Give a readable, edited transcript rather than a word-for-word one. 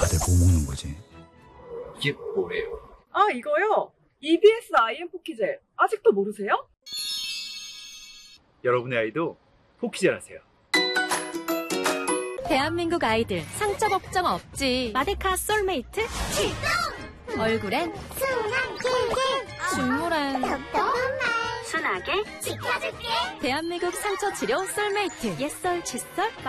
다들 뭐 먹는 거지? 이게 뭐예요? 아, 이거요? EBS IM 포키젤. 아직도 모르세요? 여러분의 아이도 포키젤하세요. 대한민국 아이들 상처 걱정 없지. 마데카 솔메이트 출동! 얼굴엔 순한 킹킹, 중물엔 순하게 지켜줄게. 대한민국 상처 치료 솔메이트. 옛설 칫솔